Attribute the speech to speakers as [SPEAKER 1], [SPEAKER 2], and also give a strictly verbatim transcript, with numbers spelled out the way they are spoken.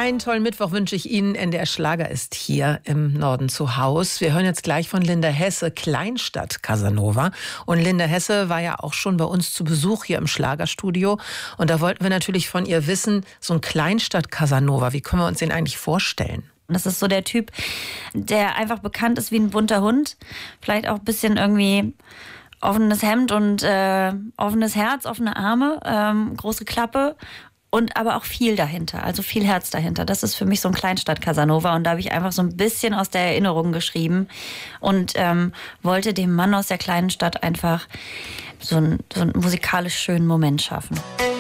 [SPEAKER 1] Einen tollen Mittwoch wünsche ich Ihnen. N D R Schlager ist hier im Norden zu Haus. Wir hören jetzt gleich von Linda Hesse, Kleinstadt Casanova. Und Linda Hesse war ja auch schon bei uns zu Besuch hier im Schlagerstudio. Und da wollten wir natürlich von ihr wissen, so ein Kleinstadt Casanova, wie können wir uns den eigentlich vorstellen?
[SPEAKER 2] Das ist so der Typ, der einfach bekannt ist wie ein bunter Hund. Vielleicht auch ein bisschen irgendwie offenes Hemd und äh, offenes Herz, offene Arme, ähm, große Klappe. Und aber auch viel dahinter, also viel Herz dahinter. Das ist für mich so ein Kleinstadt-Casanova. Und da habe ich einfach so ein bisschen aus der Erinnerung geschrieben und ähm, wollte dem Mann aus der kleinen Stadt einfach so einen, so einen musikalisch schönen Moment schaffen.